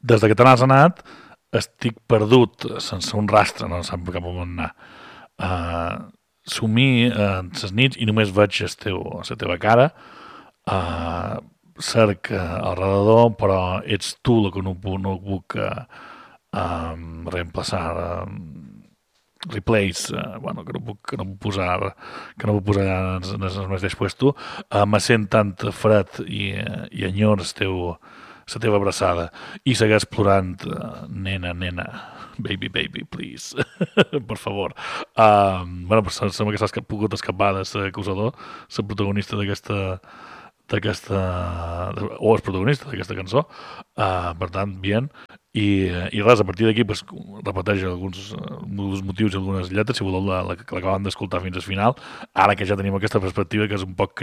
des que te n'has anat estic perdut, sense un rastre, no sap cap on anar. Somni les nits i només veig la teva cara, cerc al redador, però ets tu la que no puc reemplaçar, replace, bueno, que no puc posar allà en els meus després tu, me sent tant fred i enyor la teva abraçada i segueix plorant, nena, baby, please, per favor. Bueno, però sembla que s'ha pogut escapar de l'acusador, la protagonista o el protagonista d'aquesta cançó, per tant, bien. I res, a partir d'aquí pues, repeteix alguns motius i algunes lletres, si voleu l'acaben d'escoltar fins al final, ara que ja tenim aquesta perspectiva que és un poc